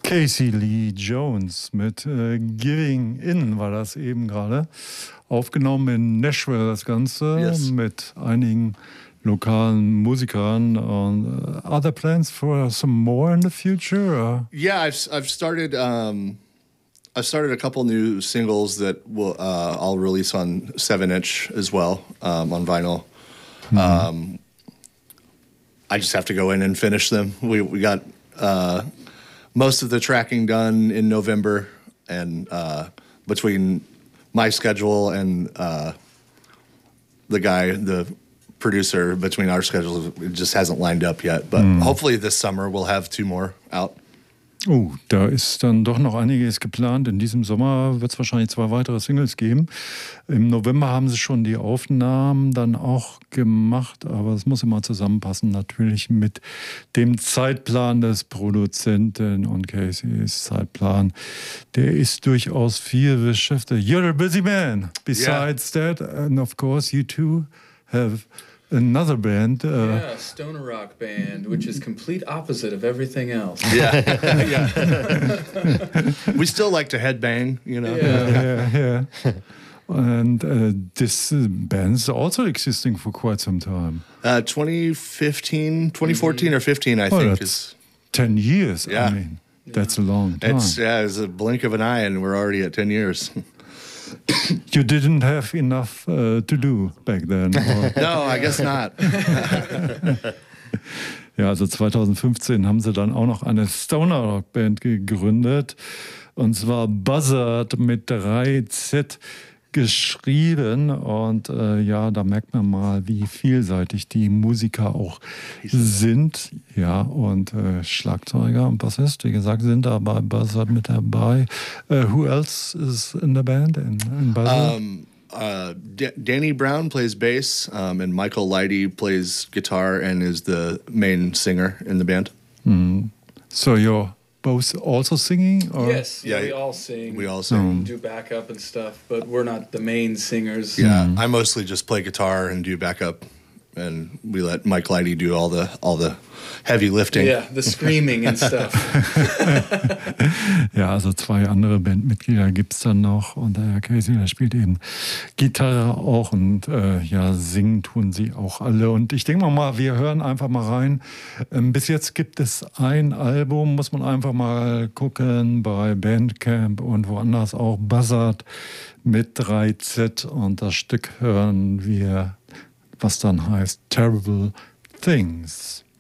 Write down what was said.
Casey Lee Jones mit Giving In war das eben gerade. Aufgenommen in Nashville das Ganze, yes. mit einigen lokalen Musikern. Are there plans for some more in the future? Or? Yeah, I've started a couple new singles that I'll release on 7-inch as well, on vinyl. Mm-hmm. I just have to go in and finish them. We got most of the tracking done in November, and between my schedule and the producer, between our schedules, it just hasn't lined up yet. But hopefully this summer we'll have 2 more out. Da ist dann doch noch einiges geplant. In diesem Sommer wird es wahrscheinlich 2 weitere Singles geben. Im November haben sie schon die Aufnahmen dann auch gemacht, aber es muss immer zusammenpassen natürlich mit dem Zeitplan des Produzenten und Caseys Zeitplan. Der ist durchaus viel beschäftigt. You're a busy man. Besides that, and of course you two have another band. Stoner rock band, which is complete opposite of everything else. Yeah. We still like to headbang, you know. Yeah. And this band is also existing for quite some time. 2014 or 15, I think. That's 10 years. Yeah. I mean, that's a long time. It's a blink of an eye, and we're already at 10 years. You didn't have enough to do back then? No, I guess not. Ja, also 2015 haben sie dann auch noch eine Stoner-Rock-Band gegründet. Und zwar Buzzard mit 3Z geschrieben. Und da merkt man mal, wie vielseitig die Musiker auch sind. Ja, und Schlagzeuger und Bassist, wie gesagt, sind da bei Buzzard mit dabei. Who else is in the band in Buzzard? Danny Brown plays bass, and Michael Leidy plays guitar and is the main singer in the band. So you're both also singing? Or? Yes, we all sing. We all sing. Do backup and stuff, but we're not the main singers. Yeah, I mostly just play guitar and do backup, and we let Mike Leidy do all the heavy lifting. Yeah, the screaming and stuff. Ja, also 2 andere Bandmitglieder gibt es dann noch, und der Casey, der spielt eben Gitarre auch, und singen tun sie auch alle. Und ich denke mal, wir hören einfach mal rein. Bis jetzt gibt es ein Album, muss man einfach mal gucken, bei Bandcamp und woanders auch, Buzzard mit 3Z, und das Stück hören wir, was dann heißt Terrible Things.